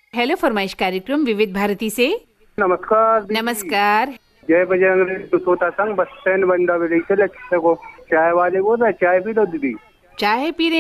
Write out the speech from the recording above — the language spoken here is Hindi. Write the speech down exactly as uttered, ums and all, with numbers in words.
हेलो फरमाइश कार्यक्रम विविध भारती से। नमस्कार दीदी। नमस्कार। जय बजरंग सोता संग बस स्टैंड बंदा को चाय वाले बोल रहे, चाय पी लो दीदी। चाय पी रहे